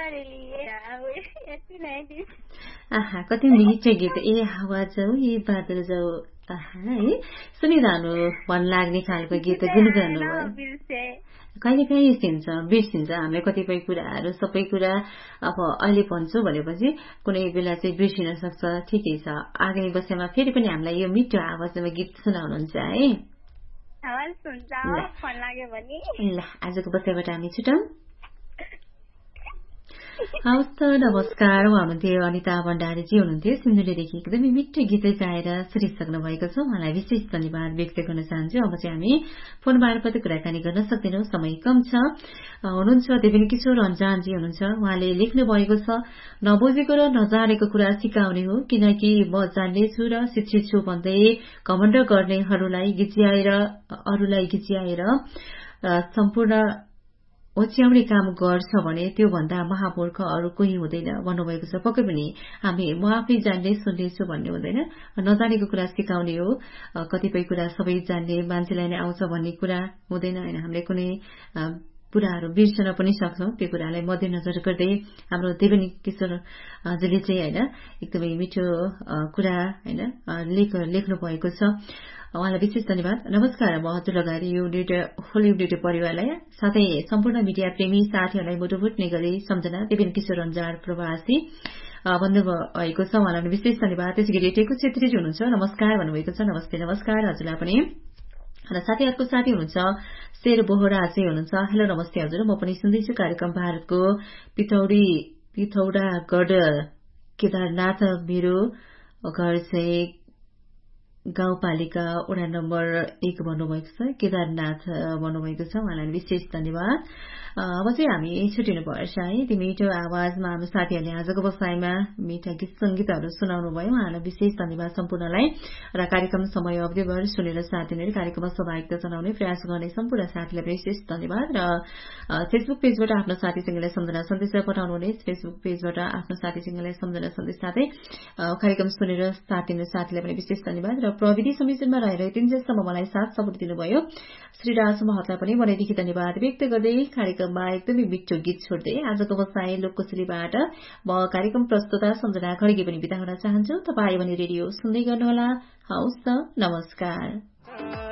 आहा कति मिठो गीत ए हावा जाऊ ए बादल जाऊ आहा है सुनिरहनु मन लाग्ने खालको गीत गुनगुनाउनु भयो कहिले काहीँ बिर्सिन्छ हामीले कतिपय कुराहरू सबै कुरा अब अहिले भन्छु भनेपछि कुनै बेला चाहिँ बिर्सिन सक्छ ठिकै छ आगामी वर्षमा फेरि पनि हामीलाई यो मिठो आवाजमा गीत सुनाउनुहुन्छ है ल आजको बसाइबाट हामी छुटौं हवस् त नमस्कार उहाँ हुनुहुन्थ्यो अनिता भण्डारीजी हुनुहुन्थ्यो सिन्धुलीदेखि एकदमै मिठो गीतै गाएर सुनिसक्नु भएको छ उहाँलाई विशेष धन्यवाद व्यक्त गर्न चाहन्छु अब चाहिँ हामी फोन मार्फत कुराकानी गर्न सक्दैनौँ समय कम छ हुनुहुन्छ देवेन किशोर अन्जानजी हुनुहुन्छ उहाँले लेख्नु भएको छ नबुझेको र नजानेको कुरा सिकाउने हो किनकि म जान्ने छु र शिक्षित छु भन्दै घमण्ड गर्नेहरूलाई गिच्याएर सम्पूर्ण ओछ्याउने काम गर्छ भने त्यो भन्दा महामूर्ख अरू कोही हुँदैन भन्नुभएको छ पक्कै पनि म आफै जान्ने सुन्ने छु भन्ने हुँदैन नजानेको कुरा सिकाउने हो कतिपय कुरा सबै जान्ने मान्छेलाई नै आउँछ भन्ने कुरा हुँदैन हैन हामीले कुनै कुराहरू बिर्सन पनि सक्छौं त्यो कुरालाई मध्यनजर गर्दै हाम्रो देवेन किशोर जले चाहिँ हैन एकदमै मिठो कुरा हैन लेख्नु भएको छ उहाँलाई विशेष धन्यवाद नमस्कार म हजुर लगाएर यो होल युनिटी परिवारलाई साथै सम्पूर्ण मिडिया प्रेमी साथीहरूलाई मुटुमुट्ने गरी सम्झना देवेन किशोर अन्जार प्रवासी भन्नुभएको छ उहाँलाई विशेष धन्यवाद त्यसैगरी टेकु छेत्रीजी हुनुहुन्छ नमस्कार भन्नुभएको छ नमस्कार हजुरलाई पनि र साथै अर्को साथी हुनुहुन्छ शेर बोहरा चाहिँ हुनुहुन्छ हेलो नमस्ते हजुर म पनि सुन्दैछु कार्यक्रम भारतको पिथौरागढ केदारनाथ मेरो घर चाहिँ गाउँपालिका वडा नम्बर 1 भन्नुभएको छ केदारनाथ भन्नुभएको छ उहाँलाई विशेष धन्यवाद अब चाहिँ हामी छुटिनु पर्छ है त्यो मिठो आवाजमा हाम्रो साथीहरूले आजको बसाइमा मिठा गीत संगीतहरू सुनाउनु भयो उहाँलाई विशेष धन्यवाद सम्पूर्णलाई र कार्यक्रम समय अवधिभर सुनेर साथ दिने कार्यक्रममा सहभागिता जनाउने प्रयास गर्ने सम्पूर्ण साथीलाई विशेष धन्यवाद र फेसबुक पेजबाट आफ्नो साथीसँगलाई सम्झना सन्देश पठाउनुहुने फेसबुक पेजबाट आफ्नो साथीसँगलाई सम्झना सन्देश साथै कार्यक्रम सुनेर साथ दिने साथीलाई पनि विशेष धन्यवाद र प्रविधि संयोजनमा रहेर तिनजेलसम्म मलाई साथ सपोर्ट दिनुभयो श्रीराज महतलाई पनि मनैदेखि धन्यवाद व्यक्त गर्दै कार्यक्रममा एकदमै मिठो गीत छोड्दै आजको बसाई लोककुशलीबाट म कार्यक्रम प्रस्तुता सम्झना खड्गे पनि बिदा हुन चाहन्छु तपाईँ भने रेडियो सुन्दै गर्नुहोला हवस् त नमस्कार